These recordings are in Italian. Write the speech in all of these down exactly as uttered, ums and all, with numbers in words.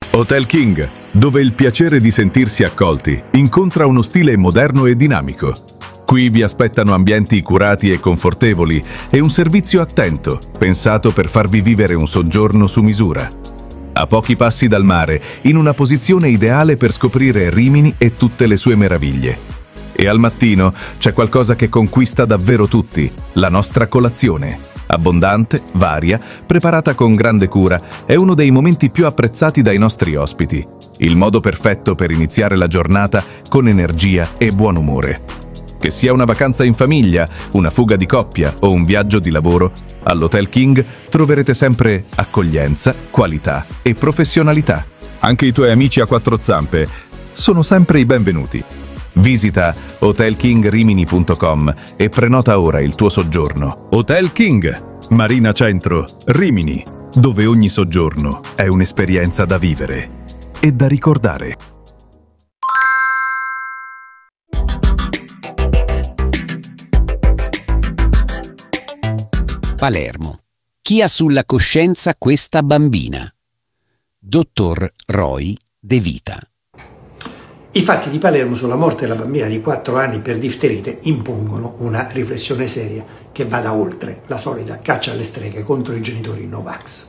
Hotel King, dove il piacere di sentirsi accolti incontra uno stile moderno e dinamico. Qui vi aspettano ambienti curati e confortevoli e un servizio attento, pensato per farvi vivere un soggiorno su misura. A pochi passi dal mare, in una posizione ideale per scoprire Rimini e tutte le sue meraviglie. E al mattino c'è qualcosa che conquista davvero tutti, la nostra colazione. Abbondante, varia, preparata con grande cura, è uno dei momenti più apprezzati dai nostri ospiti. Il modo perfetto per iniziare la giornata con energia e buon umore. Che sia una vacanza in famiglia, una fuga di coppia o un viaggio di lavoro, all'Hotel King troverete sempre accoglienza, qualità e professionalità. Anche i tuoi amici a quattro zampe sono sempre i benvenuti. Visita hotel king rimini punto com e prenota ora il tuo soggiorno. Hotel King, Marina Centro, Rimini, dove ogni soggiorno è un'esperienza da vivere e da ricordare. Palermo. Chi ha sulla coscienza questa bambina? Dottor Roy De Vita. I fatti di Palermo sulla morte della bambina di quattro anni per difterite impongono una riflessione seria che vada oltre la solita caccia alle streghe contro i genitori Novax.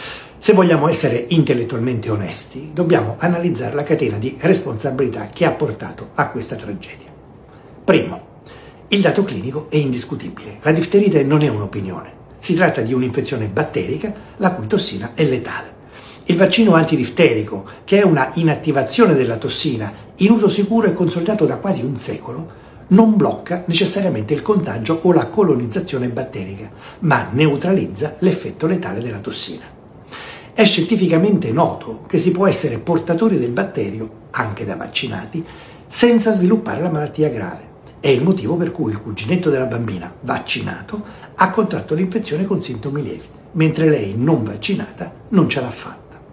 Se vogliamo essere intellettualmente onesti, dobbiamo analizzare la catena di responsabilità che ha portato a questa tragedia. Primo, il dato clinico è indiscutibile. La difterite non è un'opinione. Si tratta di un'infezione batterica la cui tossina è letale. Il vaccino antidifterico, che è una inattivazione della tossina in uso sicuro e consolidato da quasi un secolo, non blocca necessariamente il contagio o la colonizzazione batterica, ma neutralizza l'effetto letale della tossina. È scientificamente noto che si può essere portatori del batterio, anche da vaccinati, senza sviluppare la malattia grave. È il motivo per cui il cuginetto della bambina, vaccinato, ha contratto l'infezione con sintomi lievi, mentre lei, non vaccinata, non ce l'ha fatta.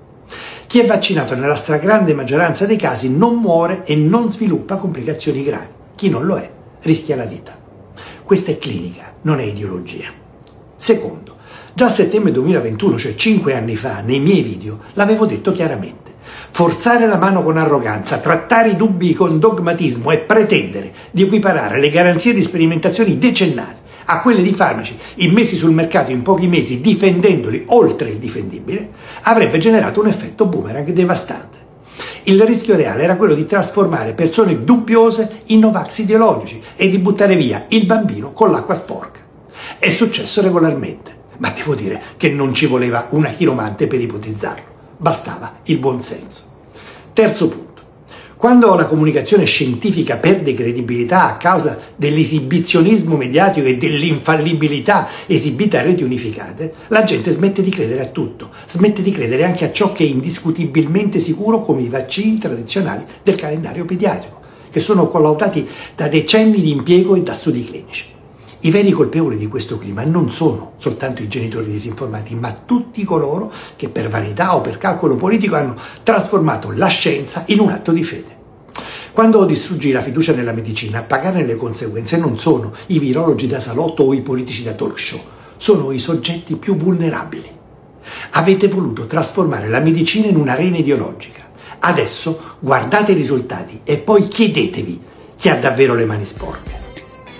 Chi è vaccinato nella stragrande maggioranza dei casi non muore e non sviluppa complicazioni gravi. Chi non lo è rischia la vita. Questa è clinica, non è ideologia. Secondo, già a settembre duemilaventuno, cioè cinque anni fa, nei miei video, l'avevo detto chiaramente. Forzare la mano con arroganza, trattare i dubbi con dogmatismo e pretendere di equiparare le garanzie di sperimentazioni decennali a quelle di farmaci immessi sul mercato in pochi mesi difendendoli oltre il difendibile, avrebbe generato un effetto boomerang devastante. Il rischio reale era quello di trasformare persone dubbiose in Novax ideologici e di buttare via il bambino con l'acqua sporca. È successo regolarmente, ma devo dire che non ci voleva una chiromante per ipotizzarlo, bastava il buonsenso. Terzo punto. Quando la comunicazione scientifica perde credibilità a causa dell'esibizionismo mediatico e dell'infallibilità esibita a reti unificate, la gente smette di credere a tutto, smette di credere anche a ciò che è indiscutibilmente sicuro come i vaccini tradizionali del calendario pediatrico, che sono collaudati da decenni di impiego e da studi clinici. I veri colpevoli di questo clima non sono soltanto i genitori disinformati, ma tutti coloro che per vanità o per calcolo politico hanno trasformato la scienza in un atto di fede. Quando distruggi la fiducia nella medicina, a pagarne le conseguenze non sono i virologi da salotto o i politici da talk show, sono i soggetti più vulnerabili. Avete voluto trasformare la medicina in un'arena ideologica. Adesso guardate i risultati e poi chiedetevi chi ha davvero le mani sporche.